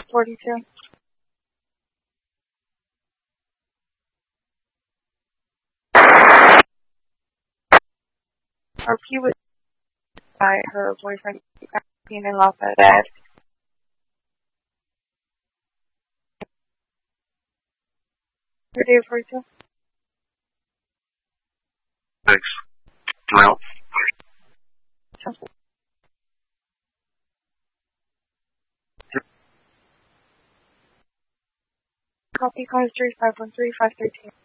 42. RP was by her boyfriend being in love with dad. Your day 42? Thanks. Can I help? Copy, call 3513-513.